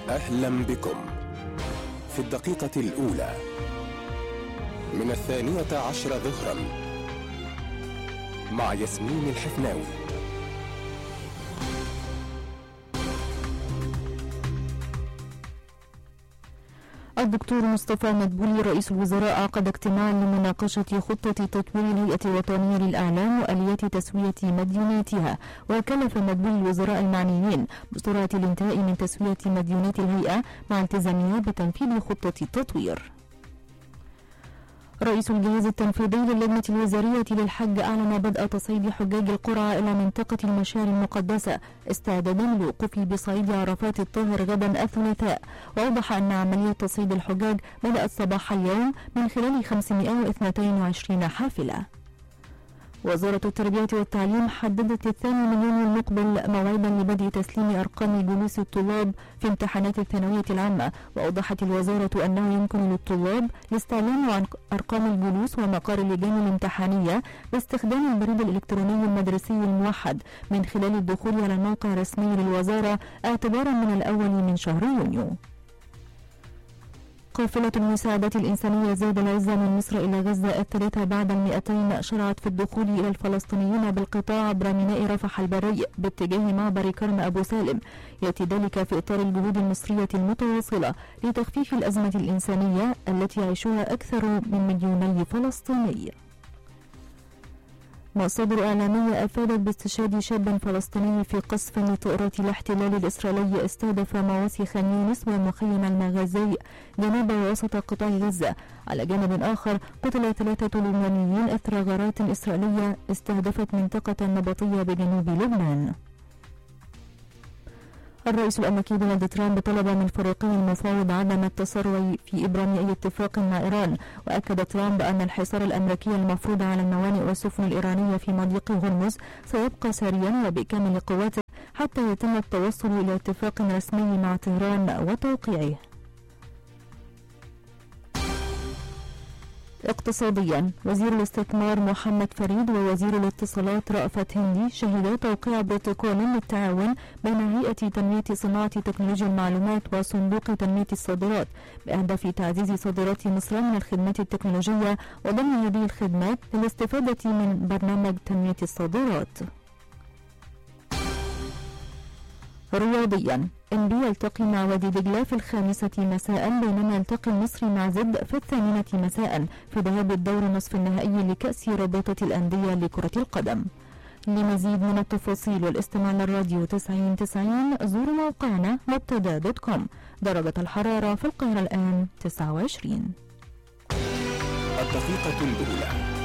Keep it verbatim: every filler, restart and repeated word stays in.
أهلا بكم في الدقيقة الأولى من الثانية عشر ظهرا مع ياسمين الحفناوي. الدكتور مصطفى مدبولي رئيس الوزراء عقد اجتماعا لمناقشة خطة تطوير الهيئة الوطنية للإعلام وآليات تسوية مديوناتها، وكلف مدبولي الوزراء المعنيين بسرعة الانتهاء من تسوية مديونات الهيئة مع التزامها بتنفيذ خطة التطوير. رئيس الجهاز التنفيذي للجنة الوزارية للحج أعلن بدء تصعيد حجاج القرى إلى منطقة المشاعر المقدسة استعدادا للوقوف بصعيد عرفات الطاهر غدا الثلاثاء، وأوضح أن عملية تصعيد الحجاج بدأت صباح اليوم من خلال خمسمائة واثنين وعشرين حافلة. وزارة التربية والتعليم حددت للثاني من يونيو المقبل موعدا لبدء تسليم أرقام جلوس الطلاب في امتحانات الثانوية العامة، وأوضحت الوزارة أنه يمكن للطلاب الاستعلام عن أرقام الجلوس ومقار اللجان الامتحانية باستخدام البريد الإلكتروني المدرسي الموحد من خلال الدخول على الموقع الرسمي للوزارة اعتبارا من الأول من شهر يونيو. قافلة المساعدات الإنسانية زاد العزة من مصر إلى غزة الثلاثة بعد المئتين شرعت في الدخول إلى الفلسطينيين بالقطاع عبر ميناء رفح البري باتجاه معبر كرم أبو سالم، يأتي ذلك في إطار الجهود المصرية المتواصلة لتخفيف الأزمة الإنسانية التي يعيشها أكثر من مليوني فلسطيني. مصادر إعلامية أفادت باستشهاد شاب فلسطيني في قصف لطائرات الاحتلال الإسرائيلي استهدف مواسي خان يونس ومخيم المغازي جنوب ووسط قطاع غزة. على جانب آخر قتل ثلاثة لبنانيين أثر غارات إسرائيلية استهدفت منطقة نبطية بجنوب لبنان. الرئيس الأمريكي دونالد ترامب طلب من فريقه المفاوض عدم التسرع في إبرام أي اتفاق مع إيران، وأكد ترامب أن الحصار الأمريكي المفروض على الموانئ والسفن الإيرانية في مضيق هرمز سيبقى ساريا وبكامل قواته حتى يتم التوصل إلى اتفاق رسمي مع طهران وتوقيعه. اقتصاديا، وزير الاستثمار محمد فريد ووزير الاتصالات رأفت هندي شهدا توقيع بروتوكول للتعاون بين هيئة تنمية صناعة تكنولوجيا المعلومات وصندوق تنمية الصادرات بهدف تعزيز صادرات مصر من الخدمات التكنولوجية وضمن هذه الخدمات للاستفادة من برنامج تنمية الصادرات. رياضيا، إنبي يلتقي مع وادي دجلة في الخامسة مساء، بينما يلتقي المصري مع زد في الثامنة مساء في ذهاب الدور نصف النهائي لكأس رابطة الأندية لكرة القدم. لمزيد من التفاصيل والاستماع للراديو تسعين تسعين زوروا موقعنا مبتدا دوت كوم. درجة الحرارة في القاهرة الآن تسعة وعشرين. الدقيقة الأولى